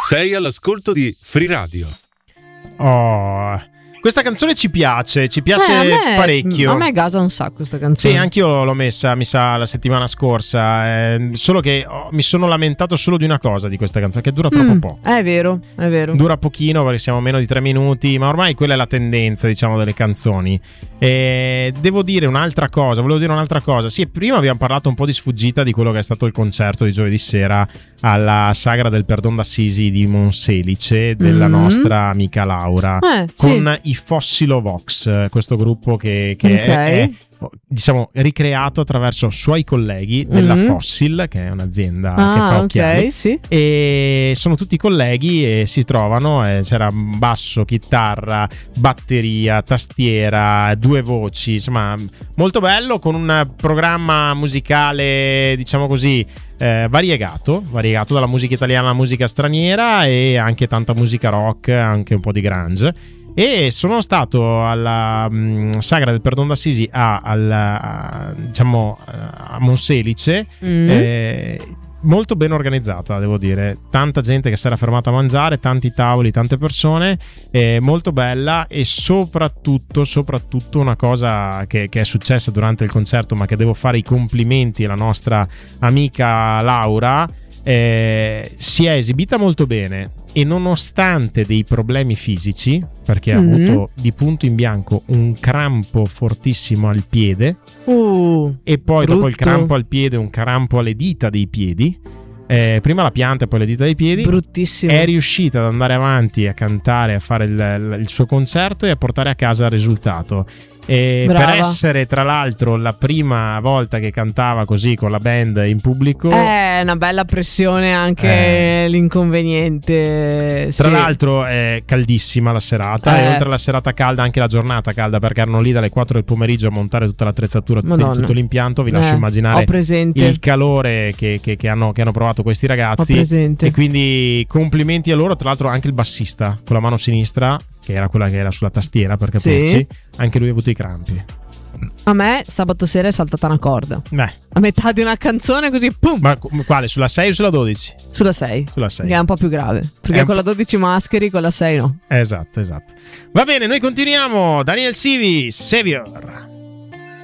Sei all'ascolto di Free Radio. Oh, questa canzone ci piace parecchio. A me gasa un sacco questa canzone. Sì, anch'io l'ho messa, mi sa, la settimana scorsa. Solo che mi sono lamentato solo di una cosa di questa canzone, che dura troppo poco. È vero. Dura pochino perché siamo a meno di 3 minuti, ma ormai quella è la tendenza, diciamo, delle canzoni. Volevo dire un'altra cosa. Sì, prima abbiamo parlato un po' di sfuggita di quello che è stato il concerto di giovedì sera alla Sagra del Perdon d'Assisi di Monselice della nostra amica Laura, con i Fossilo Vox, questo gruppo che è diciamo ricreato attraverso suoi colleghi della Fossil, che è un'azienda che fa occhiali, e sono tutti colleghi e si trovano, c'era basso, chitarra, batteria, tastiera, 2 voci, insomma molto bello, con un programma musicale, diciamo così, variegato dalla musica italiana alla musica straniera, e anche tanta musica rock, anche un po' di grunge. E sono stato alla Sagra del Perdon d'Assisi a Monselice, molto ben organizzata, devo dire, tanta gente che si era fermata a mangiare, tanti tavoli, tante persone, molto bella. E soprattutto una cosa che è successa durante il concerto, ma che devo fare i complimenti alla nostra amica Laura, si è esibita molto bene, e nonostante dei problemi fisici, perché ha avuto di punto in bianco un crampo fortissimo al piede, e poi dopo il crampo al piede un crampo alle dita dei piedi, prima la pianta e poi le dita dei piedi, bruttissimo, è riuscita ad andare avanti a cantare, a fare il suo concerto e a portare a casa il risultato. Per essere tra l'altro la prima volta che cantava così con la band in pubblico, è una bella pressione anche l'inconveniente. Tra l'altro è caldissima la serata, e oltre alla serata calda anche la giornata calda, perché erano lì dalle 4 del pomeriggio a montare tutta l'attrezzatura, tutto l'impianto. Vi lascio immaginare il calore che hanno provato questi ragazzi, e quindi complimenti a loro. Tra l'altro anche il bassista con la mano sinistra, che era quella che era sulla tastiera, per capirci, anche lui ha avuto i crampi. A me sabato sera è saltata una corda a metà di una canzone, così pum. Ma quale? Sulla 6 o sulla 12? Sulla 6. Che è un po' più grave, perché con la 12 mascheri, con la 6 no. Esatto. Va bene, noi continuiamo. Daniel Sivi, Savior.